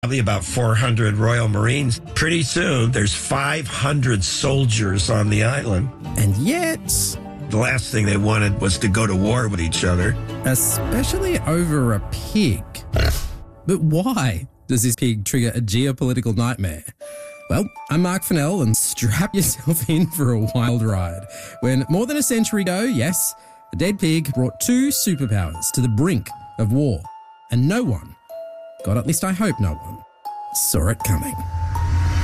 probably about 400 Royal Marines. Pretty soon, there's 500 soldiers on the island. And yet, The last thing they wanted was to go to war with each other. especially over a pig. But why does this pig trigger a geopolitical nightmare? Well, I'm Mark Fennell, and strap yourself in for a wild ride. When more than a century ago, yes, a dead pig brought two superpowers to the brink of war. And no one, God, at least I hope no one, saw it coming.